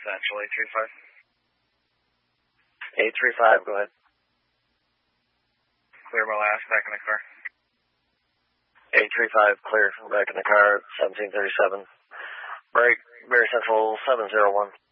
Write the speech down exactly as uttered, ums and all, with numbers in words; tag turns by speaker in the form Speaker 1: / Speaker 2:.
Speaker 1: Central, eight three five.
Speaker 2: eight three five, go ahead.
Speaker 1: Clear my last, back in the car.
Speaker 2: eight three five, clear, back in the car, seventeen thirty-seven. Break, Berry Central, seven zero one.